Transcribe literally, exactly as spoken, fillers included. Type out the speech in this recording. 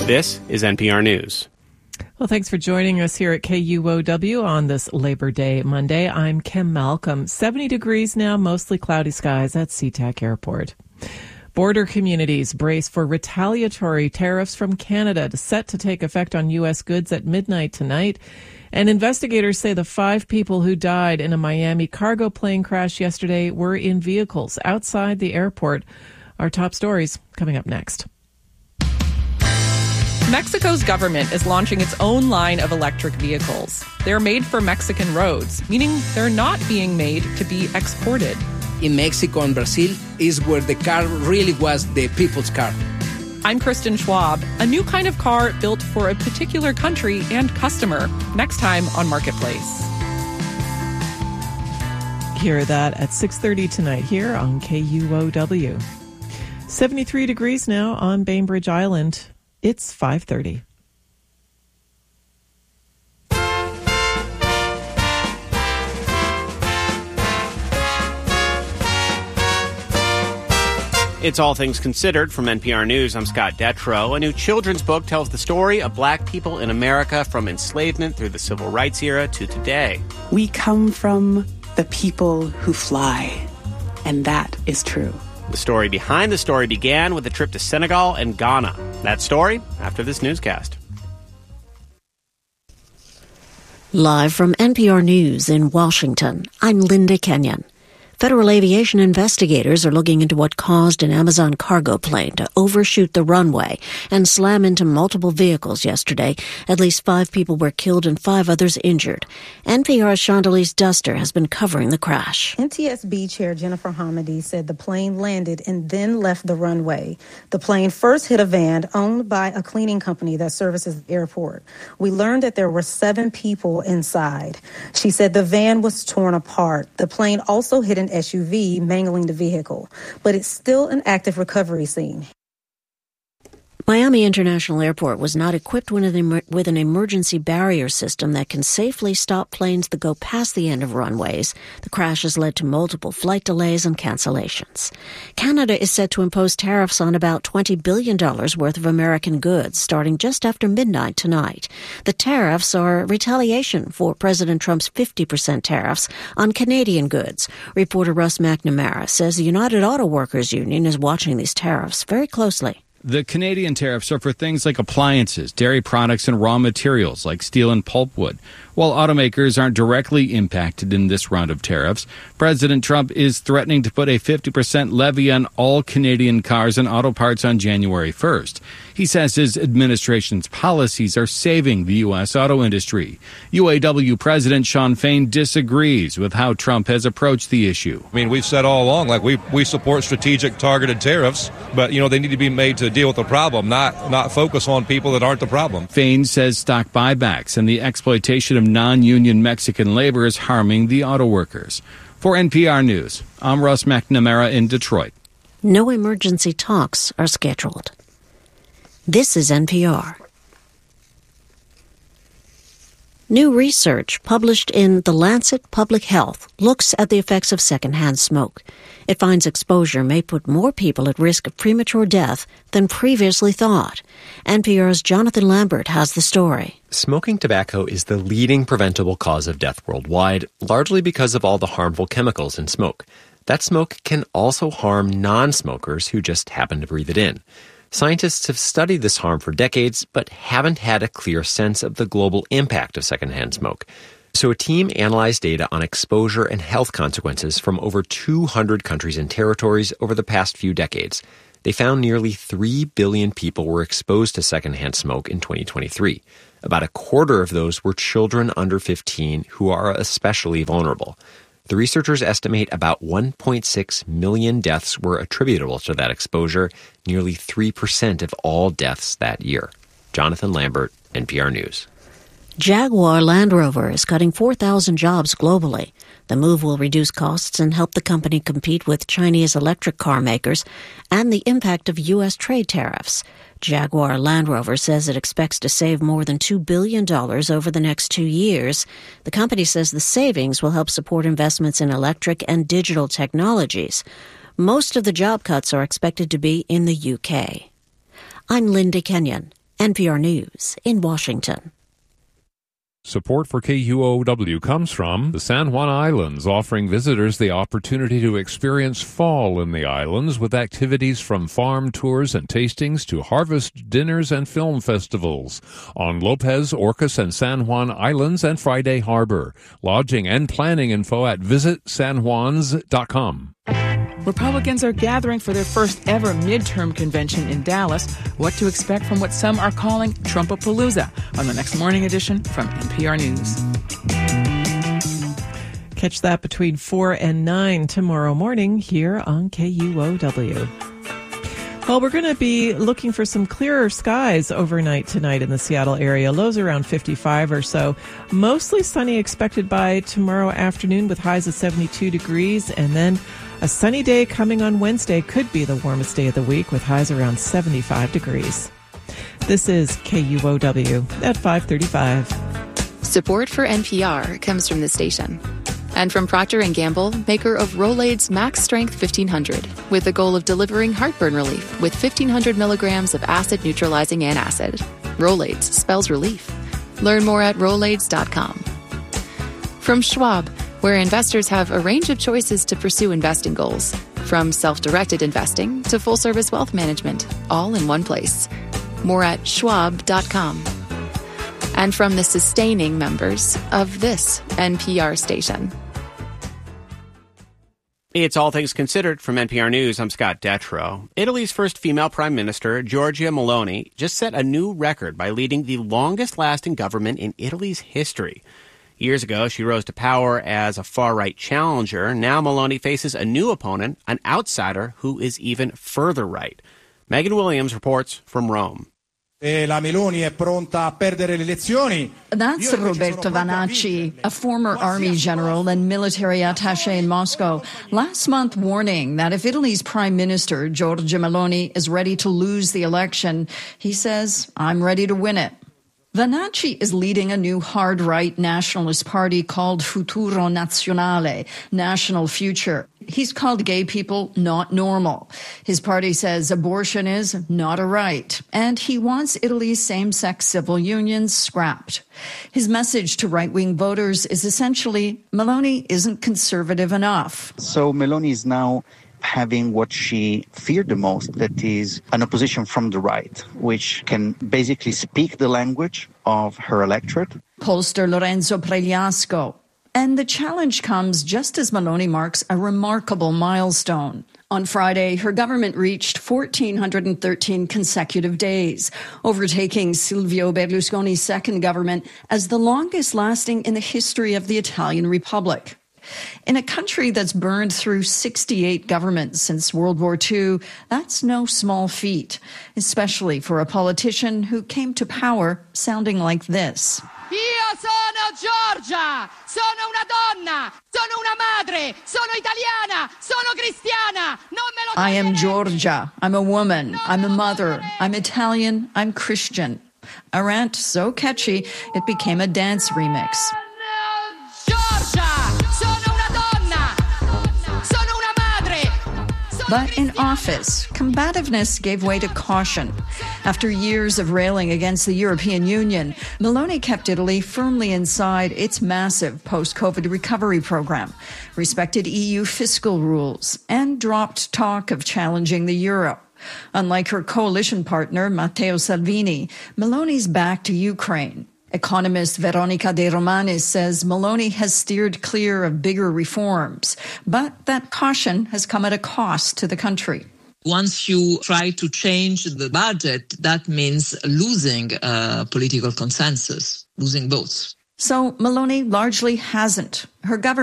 This is N P R News. Well, thanks for joining us here at K U O W on this Labor Day Monday. I'm Kim Malcolm. seventy degrees now, mostly cloudy skies at SeaTac Airport. Border communities brace for retaliatory tariffs from Canada set to take effect on U S goods at midnight tonight. And investigators say the five people who died in a Miami cargo plane crash yesterday were in vehicles outside the airport. Our top stories coming up next. Mexico's government is launching its own line of electric vehicles. They're made for Mexican roads, meaning they're not being made to be exported. In Mexico and Brazil is where the car really was the people's car. I'm Kristen Schwab. A new kind of car built for a particular country and customer. Next time on Marketplace. Hear that at six thirty tonight here on K U O W. seventy-three degrees now on Bainbridge Island. It's five thirty. It's All Things Considered from N P R News. I'm Scott Detrow. A new children's book tells the story of black people in America from enslavement through the civil rights era to today. We come from the people who fly, and that is true. The story behind the story began with a trip to Senegal and Ghana. That story after this newscast. Live from N P R News in Washington, I'm Linda Kenyon. Federal aviation investigators are looking into what caused an Amazon cargo plane to overshoot the runway and slam into multiple vehicles yesterday. At least five people were killed and five others injured. N P R's Chandalise Duster has been covering the crash. N T S B Chair Jennifer Hamady said the plane landed and then left the runway. The plane first hit a van owned by a cleaning company that services the airport. We learned that there were seven people inside. She said the van was torn apart. The plane also hit an S U V, mangling the vehicle, but it's still an active recovery scene. Miami International Airport was not equipped with an, with an emergency barrier system that can safely stop planes that go past the end of runways. The crash has led to multiple flight delays and cancellations. Canada is set to impose tariffs on about twenty billion dollars worth of American goods starting just after midnight tonight. The tariffs are retaliation for President Trump's fifty percent tariffs on Canadian goods. Reporter Russ McNamara says the United Auto Workers Union is watching these tariffs very closely. The Canadian tariffs are for things like appliances, dairy products, and raw materials like steel and pulpwood. While automakers aren't directly impacted in this round of tariffs, President Trump is threatening to put a fifty percent levy on all Canadian cars and auto parts on January first. He says his administration's policies are saving the U S auto industry. U A W President Shawn Fain disagrees with how Trump has approached the issue. I mean, we've said all along, like, we we support strategic targeted tariffs, but, you know, they need to be made to deal with the problem, not, not focus on people that aren't the problem. Fain says stock buybacks and the exploitation of non-union Mexican labor is harming the auto workers. For N P R News, I'm Russ McNamara in Detroit. No emergency talks are scheduled. This is N P R. New research published in The Lancet Public Health looks at the effects of secondhand smoke. It finds exposure may put more people at risk of premature death than previously thought. N P R's Jonathan Lambert has the story. Smoking tobacco is the leading preventable cause of death worldwide, largely because of all the harmful chemicals in smoke. That smoke can also harm non-smokers who just happen to breathe it in. Scientists have studied this harm for decades, but haven't had a clear sense of the global impact of secondhand smoke. So a team analyzed data on exposure and health consequences from over two hundred countries and territories over the past few decades. They found nearly three billion people were exposed to secondhand smoke in twenty twenty-three. About a quarter of those were children under fifteen who are especially vulnerable. The researchers estimate about one point six million deaths were attributable to that exposure, nearly three percent of all deaths that year. Jonathan Lambert, N P R News. Jaguar Land Rover is cutting four thousand jobs globally. The move will reduce costs and help the company compete with Chinese electric car makers and the impact of U S trade tariffs. Jaguar Land Rover says it expects to save more than two billion dollars over the next two years. The company says the savings will help support investments in electric and digital technologies. Most of the job cuts are expected to be in the U K. I'm Linda Kenyon, N P R News in Washington. Support for K U O W comes from the San Juan Islands, offering visitors the opportunity to experience fall in the islands with activities from farm tours and tastings to harvest dinners and film festivals on Lopez, Orcas, and San Juan Islands and Friday Harbor. Lodging and planning info at visit san juans dot com. Republicans are gathering for their first ever midterm convention in Dallas. What to expect from what some are calling Trumpapalooza on the next morning edition from N P R News. Catch that between four and nine tomorrow morning here on K U O W. Well, we're going to be looking for some clearer skies overnight tonight in the Seattle area. Lows around fifty-five or so. Mostly sunny expected by tomorrow afternoon with highs of seventy-two degrees. And then a sunny day coming on Wednesday could be the warmest day of the week with highs around seventy-five degrees. This is K U O W at five thirty-five. Support for N P R comes from the station. And from Procter and Gamble, maker of Rolaids Max Strength fifteen hundred, with the goal of delivering heartburn relief with fifteen hundred milligrams of acid-neutralizing antacid. Rolaids spells relief. Learn more at rolaids dot com. From Schwab, where investors have a range of choices to pursue investing goals, from self-directed investing to full-service wealth management, all in one place. More at schwab dot com. And from the sustaining members of this N P R station. It's All Things Considered from N P R News. I'm Scott Detrow. Italy's first female prime minister, Giorgia Meloni, just set a new record by leading the longest-lasting government in Italy's history. Years ago, she rose to power as a far-right challenger. Now Meloni faces a new opponent, an outsider who is even further right. Megan Williams reports from Rome. La Meloni è pronta a perdere le elezioni. That's Roberto Vanacci, a former army general and military attaché in Moscow, last month warning that if Italy's prime minister, Giorgia Meloni, is ready to lose the election, he says, I'm ready to win it. Vanacci is leading a new hard-right nationalist party called Futuro Nazionale, National Future. He's called gay people not normal. His party says abortion is not a right, and he wants Italy's same-sex civil unions scrapped. His message to right-wing voters is essentially, Meloni isn't conservative enough. So Meloni is now having what she feared the most, that is an opposition from the right, which can basically speak the language of her electorate. Pollster Lorenzo Pregliasco. And the challenge comes just as Meloni marks a remarkable milestone. On Friday, her government reached one thousand four hundred thirteen consecutive days, overtaking Silvio Berlusconi's second government as the longest lasting in the history of the Italian Republic. In a country that's burned through sixty-eight governments since World War Two, that's no small feat, especially for a politician who came to power sounding like this. Io sono Giorgia, sono una donna, sono una madre, sono italiana, sono cristiana. Non me lo I am Giorgia, I'm a woman, I'm a mother, I'm Italian, I'm Christian. A rant so catchy, it became a dance remix. But in office, combativeness gave way to caution. After years of railing against the European Union, Meloni kept Italy firmly inside its massive post-COVID recovery program, respected E U fiscal rules, and dropped talk of challenging the euro. Unlike her coalition partner, Matteo Salvini, Meloni's back to Ukraine. Economist Veronica De Romanis says Meloni has steered clear of bigger reforms, but that caution has come at a cost to the country. Once you try to change the budget, that means losing uh, political consensus, losing votes. So Meloni largely hasn't. Her government